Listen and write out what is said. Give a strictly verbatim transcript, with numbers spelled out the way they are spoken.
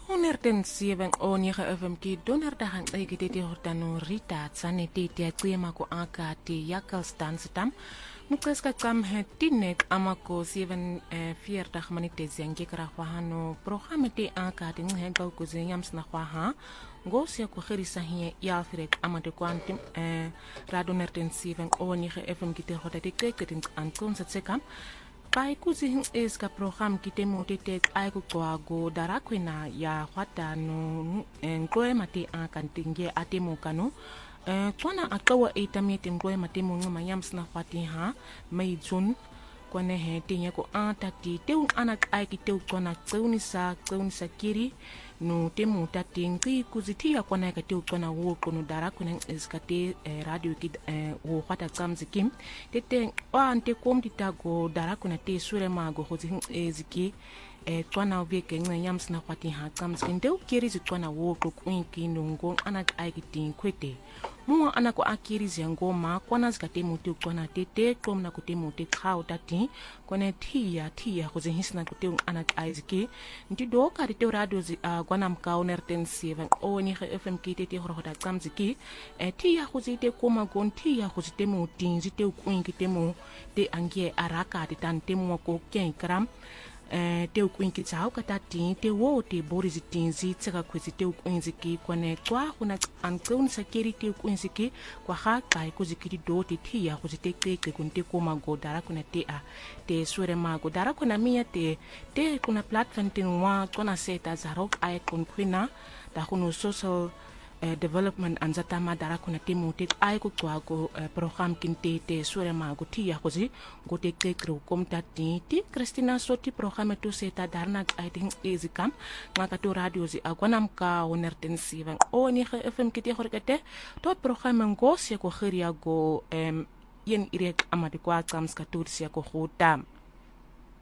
honderdzeven o negen F M ki donderdag en egiteti hortano rita tsaneti tia klima ko aka ti yakal stanstam mukleska kam hetinek amako zeven veertig minute zengi krahwahano programme ti aka ti nghenga ko zenyams na khwaha ngosia ko kherisa hiye yalfrek amade kwantim radio honderdzeven o negen F M ki te hotati keketin an konsatseka Pai kuzi is ka program kite motete ai ku go darakwina ya hwata no ngloe mate a kantinge ate mo kanu eh kwana akawa etamete ngloe mate mo ngama yams na hwati ha mai jun kwane he tinye ko antati te un anak ai kite kwana tseunisa tseunisa kiri no temu tatingi kuzitia kwana ka te kwana wo kono darakwina is ka te radio kid wo hwata tsamzikim tete ante komdita go darakuna te sure mago hozi eziki e twana veke nganyams na kwati ha tsamzikim de ukiri zitwana wo ko kwinki nungo anak aikitin kwete muwa anako akiri zengoma kwana zikate muti kwana tete komna kote muti khao tati kwana thia thia hozi hisna kote anak aiziki ndido ka te radio zi kwana mkao honderdzeven o negen F M ki tete horota tsamziki e thia hozi te koma gon thia hozi te muti zite kwinki te mo te angie araka te tante mo ko ken kram eh te ukwinki tsao katati te wo te borizi tinzi tsaka kwezi te ukwinziki kwane kwa kuna ankeun sakeri te ukwinziki kwa ha kai kuzikiri do te tia kuzite keke kunte koma godara kuna te a te sure ma godara kuna mia te te kuna platform te nwa kona seta zarok ai kun kwina da kuno social Uh, development anzata madara kuna timu te ai ko kwa go uh, program kinte te sure ma go tia kozi go te kekro kom tati ti Christina Soti program to seta darna I think easy kam ngaka to radio zi agwanam ka honderdzeven o negen F M kite horkete to program ngo se ko khiria go um yen irek amade kwa tsamska tursia ko khotam